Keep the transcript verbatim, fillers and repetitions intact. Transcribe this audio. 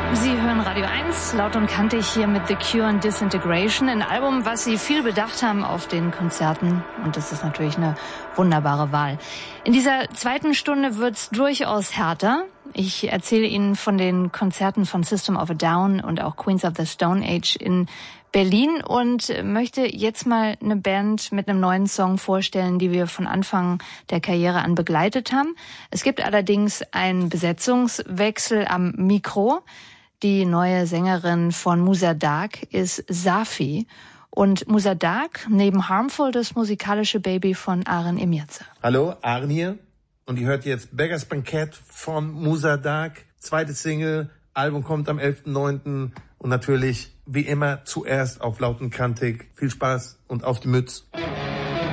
Sie hören Radio eins, laut und kantig hier mit The Cure und Disintegration, ein Album, was Sie viel bedacht haben auf den Konzerten, und das ist natürlich eine wunderbare Wahl. In dieser zweiten Stunde wird's durchaus härter. Ich erzähle Ihnen von den Konzerten von System of a Down und auch Queens of the Stone Age in Berlin und möchte jetzt mal eine Band mit einem neuen Song vorstellen, die wir von Anfang der Karriere an begleitet haben. Es gibt allerdings einen Besetzungswechsel am Mikro. Die neue Sängerin von Musa Dark ist Safi. Und Musa Dark, neben Harmful, das musikalische Baby von Aren Emirze. Hallo, Aren hier. Und ihr hört jetzt Beggars Bankett von Musa Dark. Zweite Single, Album kommt am elften neunten Und natürlich, wie immer, zuerst auf Laut und Kantig. Viel Spaß und auf die Mütze.